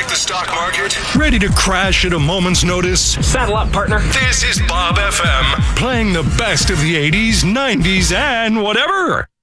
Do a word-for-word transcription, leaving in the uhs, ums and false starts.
the stock market? Ready to crash at a moment's notice? Saddle up, partner. This is Bob F M, playing the best of the eighties, nineties, and whatever.